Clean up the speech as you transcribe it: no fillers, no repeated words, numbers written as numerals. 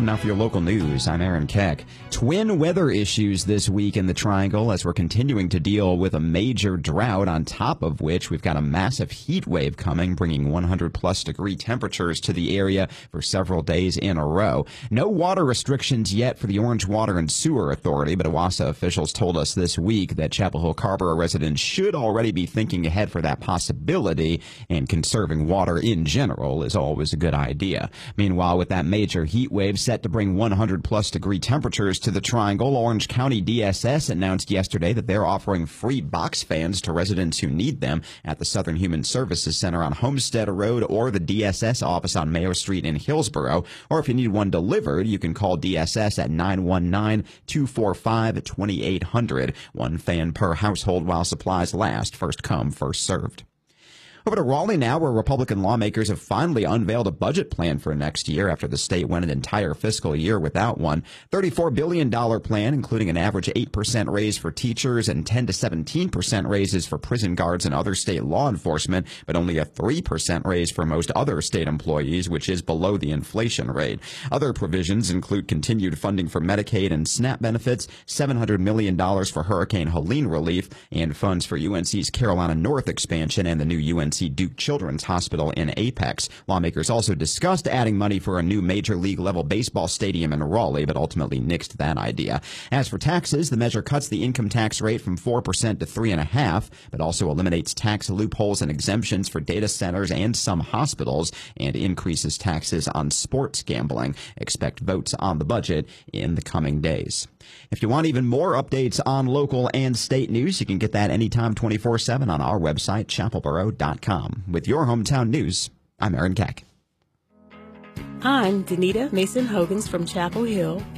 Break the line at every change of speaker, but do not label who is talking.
Now for your local news, I'm Aaron Keck. Twin weather issues this week in the Triangle as we're continuing to deal with a major drought, on top of which we've got a massive heat wave coming, bringing 100-plus degree temperatures to the area for several days in a row. No water restrictions yet for the Orange Water and Sewer Authority, but OWASA officials told us this week that Chapel Hill Carrboro residents should already be thinking ahead for that possibility, and conserving water in general is always a good idea. Meanwhile, with that major heat wave set to bring 100-plus degree temperatures to the Triangle, Orange County DSS announced yesterday that they're offering free box fans to residents who need them at the Southern Human Services Center on Homestead Road or the DSS office on Mayo Street in Hillsboro. Or if you need one delivered, you can call DSS at 919-245-2800. One fan per household while supplies last. First come, first served. Over to Raleigh now, where Republican lawmakers have finally unveiled a budget plan for next year after the state went an entire fiscal year without one. $34 billion plan, including an average 8% raise for teachers and 10 to 17% raises for prison guards and other state law enforcement, but only a 3% raise for most other state employees, which is below the inflation rate. Other provisions include continued funding for Medicaid and SNAP benefits, $700 million for Hurricane Helene relief, and funds for UNC's Carolina North expansion and the new UNC Duke Children's Hospital in Apex. Lawmakers also discussed adding money for a new Major League level baseball stadium in Raleigh, but ultimately nixed that idea. As for taxes, the measure cuts the income tax rate from 4% to 3.5%, but also eliminates tax loopholes and exemptions for data centers and some hospitals, and increases taxes on sports gambling. Expect votes on the budget in the coming days. If you want even more updates on local and state news, you can get that anytime 24/7 on our website, chapelboro.com. With your hometown news, I'm Aaron Keck.
I'm Danita Mason-Hogans from Chapel Hill,